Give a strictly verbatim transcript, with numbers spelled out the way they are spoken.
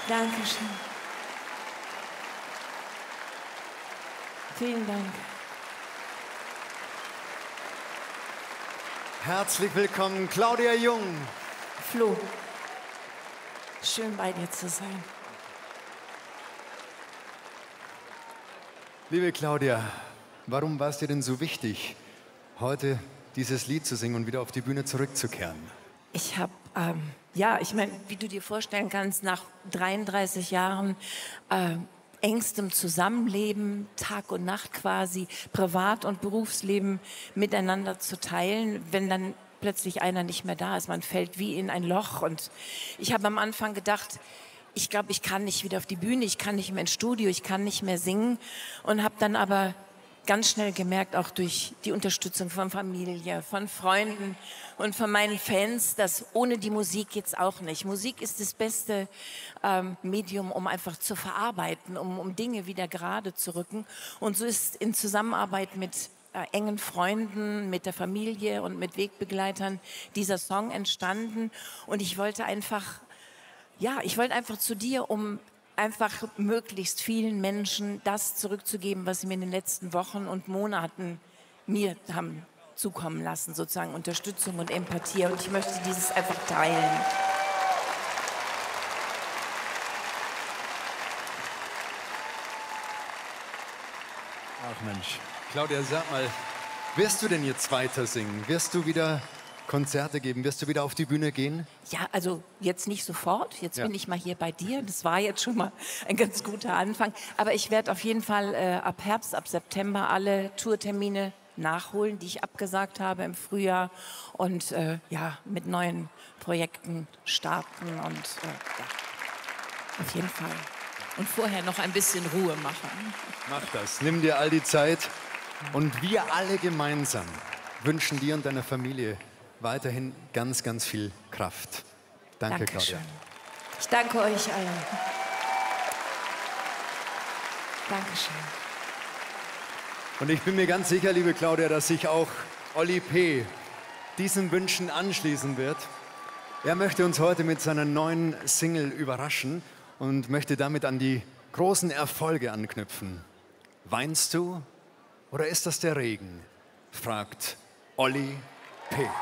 Dankeschön. Vielen Dank. Herzlich willkommen, Claudia Jung. Flo, schön bei dir zu sein. Liebe Claudia, warum war es dir denn so wichtig, heute dieses Lied zu singen und wieder auf die Bühne zurückzukehren? Ich habe, ähm, ja, ich meine, wie du dir vorstellen kannst, nach dreiunddreißig Jahren äh, engstem Zusammenleben, Tag und Nacht quasi, Privat- und Berufsleben miteinander zu teilen, wenn dann plötzlich einer nicht mehr da ist. Man fällt wie in ein Loch. Und ich habe am Anfang gedacht, ich glaube, ich kann nicht wieder auf die Bühne, ich kann nicht mehr ins Studio, ich kann nicht mehr singen. Und habe dann aber ganz schnell gemerkt, auch durch die Unterstützung von Familie, von Freunden und von meinen Fans, dass ohne die Musik geht's auch nicht. Musik ist das beste ähm, Medium, um einfach zu verarbeiten, um, um Dinge wieder gerade zu rücken. Und so ist in Zusammenarbeit mit äh, engen Freunden, mit der Familie und mit Wegbegleitern dieser Song entstanden. Und ich wollte einfach, ja, ich wollte einfach zu dir, um einfach möglichst vielen Menschen das zurückzugeben, was sie mir in den letzten Wochen und Monaten mir haben zukommen lassen, sozusagen Unterstützung und Empathie. Und ich möchte dieses einfach teilen. Ach Mensch, Claudia, sag mal, wirst du denn jetzt weiter singen? Wirst du wieder Konzerte geben? Wirst du wieder auf die Bühne gehen? Ja, also jetzt nicht sofort. Jetzt Ja. bin ich mal hier bei dir. Das war jetzt schon mal ein ganz guter Anfang. Aber ich werde auf jeden Fall äh, ab Herbst, ab September alle Tourtermine nachholen, die ich abgesagt habe im Frühjahr. Und äh, ja, mit neuen Projekten starten. Und äh, ja, auf jeden Fall. Und vorher noch ein bisschen Ruhe machen. Mach das, nimm dir all die Zeit. Und wir alle gemeinsam wünschen dir und deiner Familie weiterhin ganz, ganz viel Kraft. Danke, Dankeschön. Claudia. Ich danke euch allen. Dankeschön. Und ich bin mir ganz sicher, liebe Claudia, dass sich auch Olli P. diesen Wünschen anschließen wird. Er möchte uns heute mit seiner neuen Single überraschen und möchte damit an die großen Erfolge anknüpfen. Weinst du oder ist das der Regen? Fragt Olli P.